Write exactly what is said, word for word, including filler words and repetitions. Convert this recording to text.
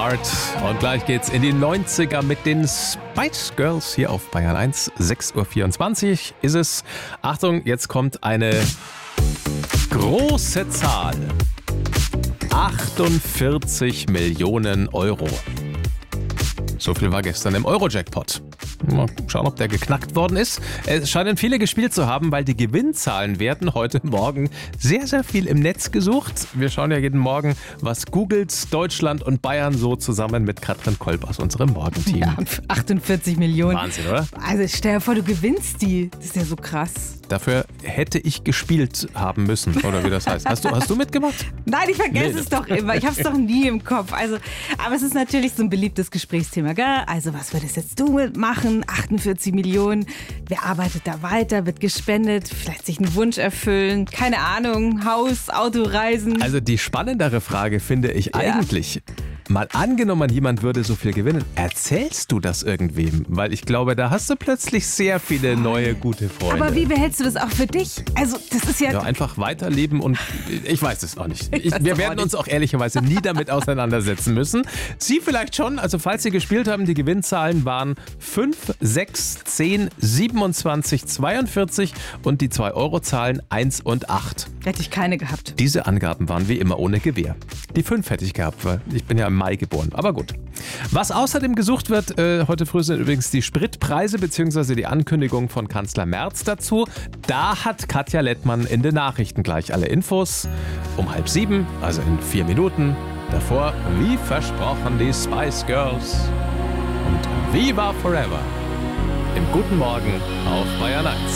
Heart. Und gleich geht's in die neunziger mit den Spice Girls hier auf Bayern eins. sechs Uhr vierundzwanzig ist es. Achtung, jetzt kommt eine große Zahl. achtundvierzig Millionen Euro. So viel war gestern im Euro-Jackpot. Mal schauen, ob der geknackt worden ist. Es scheinen viele gespielt zu haben, weil die Gewinnzahlen werden heute Morgen sehr, sehr viel im Netz gesucht. Wir schauen ja jeden Morgen, was googelt Deutschland und Bayern so zusammen mit Katrin Kolb aus unserem Morgenteam. Ja, achtundvierzig Millionen. Wahnsinn, oder? Also stell dir vor, du gewinnst die. Das ist ja so krass. Dafür hätte ich gespielt haben müssen, oder wie das heißt. Hast du, hast du mitgemacht? Nein, ich vergesse Nee. es doch immer. Ich habe es doch nie im Kopf. Also, aber es ist natürlich so ein beliebtes Gesprächsthema, gell? Also was würdest jetzt du mitmachen? achtundvierzig Millionen. Wer arbeitet da weiter? Wird gespendet? Vielleicht sich einen Wunsch erfüllen? Keine Ahnung. Haus, Autoreisen? Also die spannendere Frage finde ich Ja. eigentlich, mal angenommen, jemand würde so viel gewinnen, erzählst du das irgendwem? Weil ich glaube, da hast du plötzlich sehr viele neue, gute Freunde. Aber wie behältst du das auch für dich? Also das ist ja... Ja, einfach weiterleben und ich weiß es auch nicht. Ich, weiß wir auch werden nicht. uns auch ehrlicherweise nie damit auseinandersetzen müssen. Sie vielleicht schon, also falls Sie gespielt haben, die Gewinnzahlen waren fünf, sechs, zehn, siebenundzwanzig, zweiundvierzig und die zwei Euro Zahlen eins und acht. Hätte ich keine gehabt. Diese Angaben waren wie immer ohne Gewähr. Die fünf hätte ich gehabt, weil ich bin ja im Mai geboren. Aber gut. Was außerdem gesucht wird, äh, heute früh sind übrigens die Spritpreise bzw. die Ankündigung von Kanzler Merz dazu. Da hat Katja Lettmann in den Nachrichten gleich alle Infos. Um halb sieben, also in vier Minuten. Davor, wie versprochen, die Spice Girls. Und Viva Forever. Im Guten Morgen auf Bayern eins.